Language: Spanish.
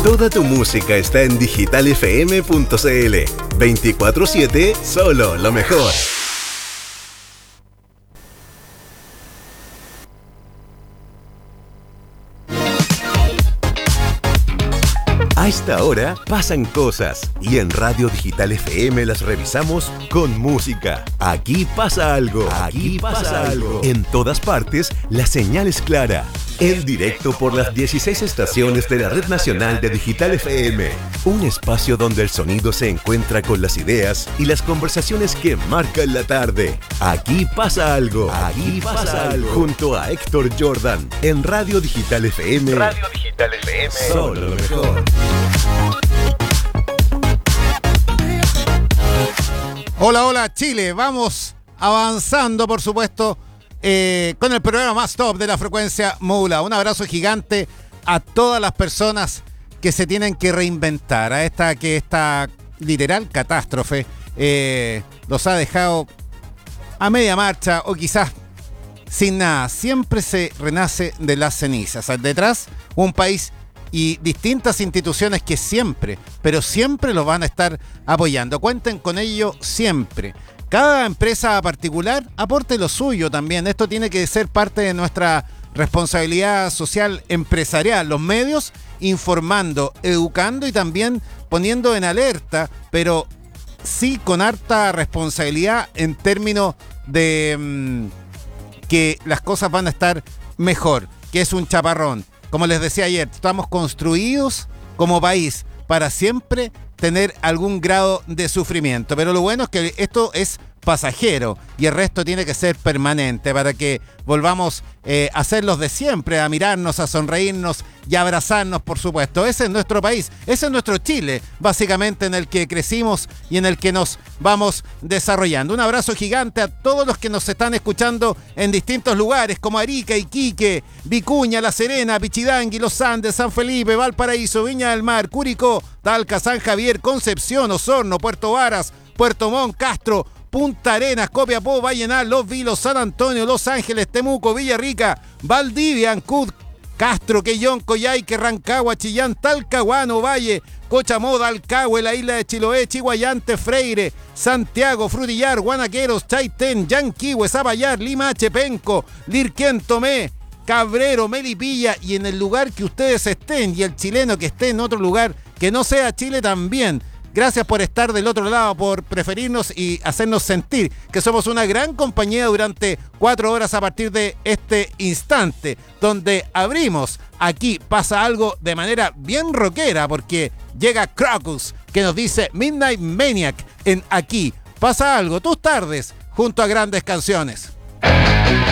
Toda tu música está en digitalfm.cl. 24/7, solo lo mejor. A esta hora pasan cosas y en Radio Digital FM las revisamos con música. Aquí pasa algo. Aquí pasa algo. En todas partes, la señal es clara. En directo por las 16 estaciones de la Red Nacional de Digital FM. Un espacio donde el sonido se encuentra con las ideas y las conversaciones que marcan la tarde. Aquí pasa algo. Aquí pasa algo. Junto a Héctor Jordan en Radio Digital FM. Radio Digital FM. Solo lo mejor. Hola, hola Chile, vamos avanzando por supuesto con el programa más top de la frecuencia modulada. Un abrazo gigante a todas las personas que se tienen que reinventar, a esta literal catástrofe los ha dejado a media marcha o quizás sin nada. Siempre se renace de las cenizas. Detrás un país y distintas instituciones que siempre, pero siempre los van a estar apoyando. Cuenten con ello siempre. Cada empresa particular aporte lo suyo también. Esto tiene que ser parte de nuestra responsabilidad social empresarial. Los medios informando, educando y también poniendo en alerta, pero sí con harta responsabilidad en términos de que las cosas van a estar mejor, que es un chaparrón. Como les decía ayer, estamos construidos como país para siempre tener algún grado de sufrimiento. Pero lo bueno es que esto es pasajero y el resto tiene que ser permanente para que volvamos a ser los de siempre, a mirarnos, a sonreírnos y a abrazarnos, por supuesto. Ese es nuestro país, ese es nuestro Chile, básicamente en el que crecimos y en el que nos vamos desarrollando. Un abrazo gigante a todos los que nos están escuchando en distintos lugares como Arica, Iquique, Vicuña, La Serena, Pichidangui, Los Andes, San Felipe, Valparaíso, Viña del Mar, Curicó, Talca, San Javier, Concepción, Osorno, Puerto Varas, Puerto Montt, Castro, Punta Arenas, Copiapó, Vallenar, Los Vilos, San Antonio, Los Ángeles, Temuco, Villarrica, Valdivia, Ancud, Castro, Quellón, Coyhaique, Rancagua, Chillán, Talcahuano, Valle, Cochamó, Dalcahue, la isla de Chiloé, Chihuayante, Freire, Santiago, Frutillar, Guanaqueros, Chaitén, Yanquihue, Zapallar, Limache, Penco, Lirquén, Tomé, Cabrero, Melipilla y en el lugar que ustedes estén y el chileno que esté en otro lugar que no sea Chile también. Gracias por estar del otro lado, por preferirnos y hacernos sentir que somos una gran compañía durante 4 horas a partir de este instante, donde abrimos Aquí Pasa Algo de manera bien rockera, porque llega Crocus, que nos dice Midnight Maniac en Aquí Pasa Algo, tus tardes junto a grandes canciones.